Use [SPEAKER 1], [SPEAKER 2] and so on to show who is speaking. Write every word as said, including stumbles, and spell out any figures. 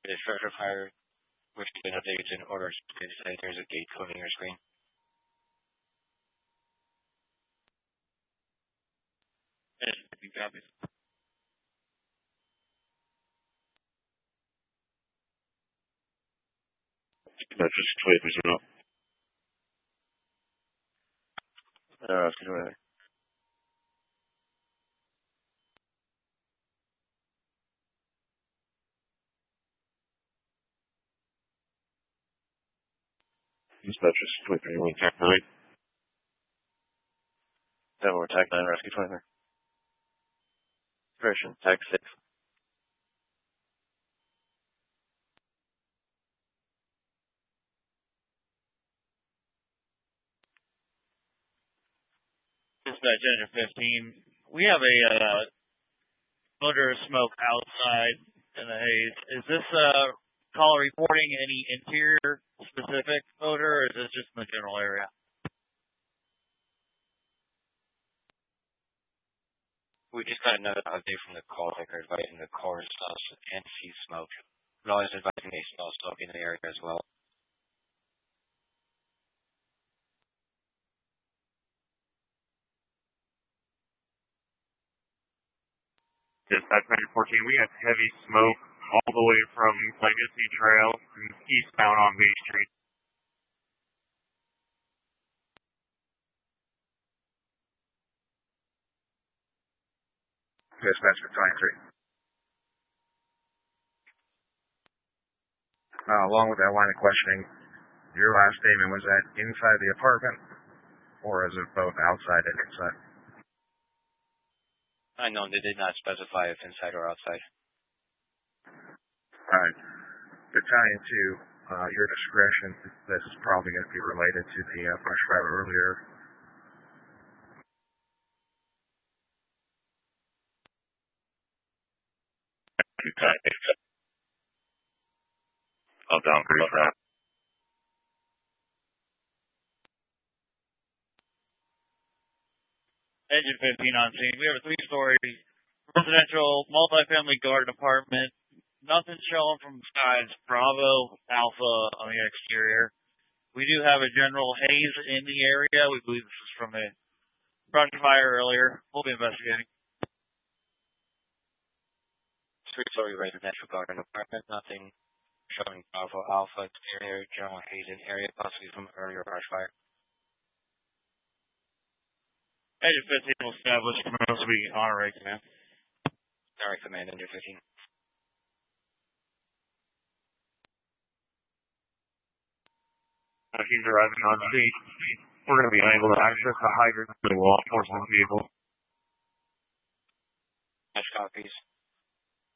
[SPEAKER 1] The structure fire, which has been updated in order to say there's a gate code in your screen.
[SPEAKER 2] fifteen copies.
[SPEAKER 3] That's just twenty percent up.
[SPEAKER 4] Uh, excuse me.
[SPEAKER 3] Dispatches twenty-three, one tech nine.
[SPEAKER 4] Seven, we're tech nine, rescue twenty-three. Christian, tech six.
[SPEAKER 2] Dispatch engine fifteen. We have a uh, odor of smoke outside in the haze. Is this uh, caller reporting any interior specific odor, or is this just in the general area?
[SPEAKER 1] We just got another update from the call taker advising the caller smells and sees smoke. But always advising they smell smoke in the area as well.
[SPEAKER 5] Dispatch Major fourteen, we have heavy smoke all the way from Legacy Trail eastbound on B Street.
[SPEAKER 6] Dispatch for twenty-three. Uh, along with that line of questioning, your last statement was that inside the apartment, or is it both outside and inside?
[SPEAKER 1] I know they did not specify if inside or outside.
[SPEAKER 6] Alright. Battalion two, uh, your discretion, this is probably going to be related to the uh, brush fire earlier.
[SPEAKER 3] I'll downgrade that.
[SPEAKER 2] Engine fifteen on scene. We have a three-story residential multifamily garden apartment. Nothing showing from skies. Bravo, Alpha on the exterior. We do have a general haze in the area. We believe this is from a brush fire earlier. We'll be investigating.
[SPEAKER 1] Three-story residential garden apartment. Nothing showing Bravo, Alpha, exterior, general haze in area, possibly from earlier brush fire.
[SPEAKER 2] Engine fifteen will establish commands will be on right command.
[SPEAKER 1] Sorry, command, Engine fifteen.
[SPEAKER 5] If he's arriving on scene, we're going to be unable to access the hydrant with the law enforcement vehicle.
[SPEAKER 1] Dash copies.